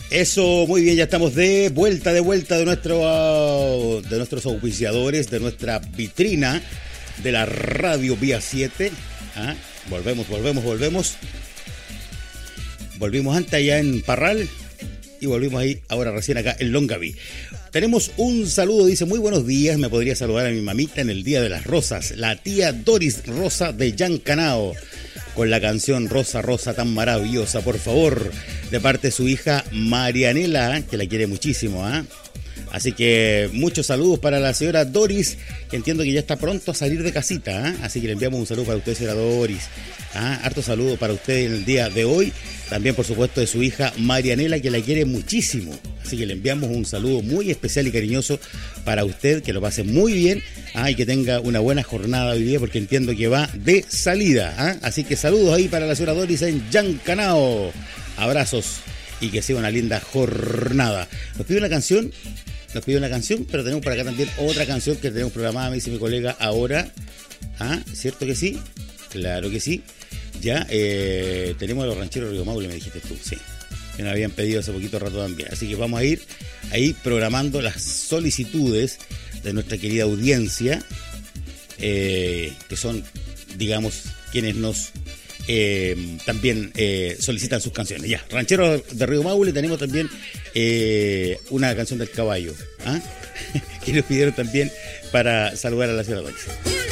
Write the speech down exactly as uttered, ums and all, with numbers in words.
Eso, muy bien, ya estamos de vuelta, de vuelta de nuestro uh, de nuestros auspiciadores, de nuestra vitrina de la radio Vía siete. ¿Ah? Volvemos, volvemos, volvemos. Volvimos antes allá en Parral y volvimos ahí ahora recién acá en Longaví. Tenemos un saludo, dice, muy buenos días, me podría saludar a mi mamita en el Día de las Rosas, la tía Doris Rosa de Yancanao, con la canción Rosa, Rosa tan maravillosa, por favor, de parte de su hija Marianela, que la quiere muchísimo, ¿ah? ¿eh? Así que muchos saludos para la señora Doris, que entiendo que ya está pronto a salir de casita, ¿eh? Así que le enviamos un saludo para usted, señora Doris. ¿Ah? Harto saludo para usted en el día de hoy. También, por supuesto, de su hija Marianela, que la quiere muchísimo. Así que le enviamos un saludo muy especial y cariñoso para usted, que lo pase muy bien, ¿ah? Y que tenga una buena jornada hoy día, porque entiendo que va de salida, ¿ah? Así que saludos ahí para la señora Doris en Yancanao. Abrazos y que sea una linda jornada. Nos pide una canción. Nos pide una canción, pero tenemos por acá también otra canción que tenemos programada, me dice mi colega ahora. ¿Ah? ¿Cierto que sí? Claro que sí. Ya, eh, tenemos a los rancheros Río Maule, me dijiste tú, sí. Que nos habían pedido hace poquito rato también. Así que vamos a ir ahí programando las solicitudes de nuestra querida audiencia, eh, que son, digamos, quienes nos eh, también eh, solicitan sus canciones. Ya, rancheros de Río Maule, tenemos también eh, una canción del caballo, ¿ah? Que nos pidieron también para saludar a la señora Doris.